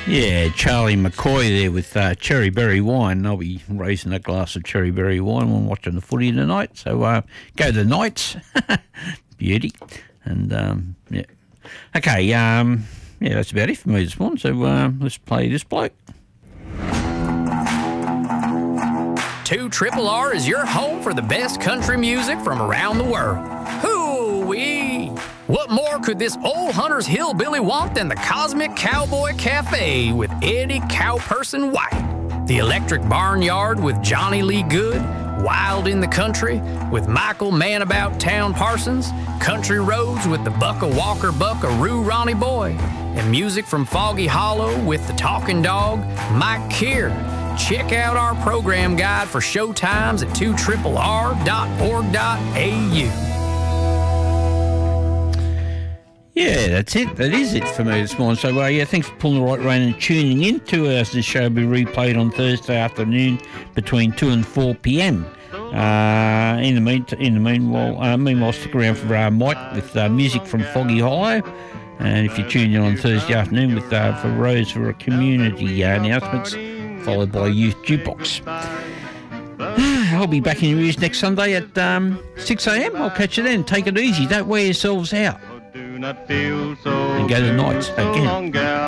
Yeah, Charlie McCoy there with cherry berry wine. I'll be raising a glass of cherry berry wine when watching the footy tonight. So go the Knights. Beauty. And, yeah. Okay, yeah, that's about it for me this morning. So let's play this bloke. 2RRR is your home for the best country music from around the world. Hoo-wee! What more could this old Hunter's Hillbilly want than the Cosmic Cowboy Cafe with Eddie Cowperson White? The Electric Barnyard with Johnny Lee Good? Wild in the Country with Michael Man About Town Parsons? Country Roads with the Bucka Walker Buckaroo Ronnie Boy? And music from Foggy Hollow with the Talking Dog, Mike Keir? Check out our program guide for show times at 2RRR.org.au. Yeah, that's it. That is it for me this morning. So, yeah, thanks for pulling the right rein and tuning in to us. This show will be replayed on Thursday afternoon between 2 and 4 p.m. Meanwhile, stick around for Mike with music from Foggy Hollow. And if you tune in on Thursday afternoon with for Rose for a community announcements, followed by Youth Jukebox. I'll be back in your ears next Sunday at 6 a.m. I'll catch you then. Take it easy. Don't wear yourselves out. Do not feel so and go to Knights again.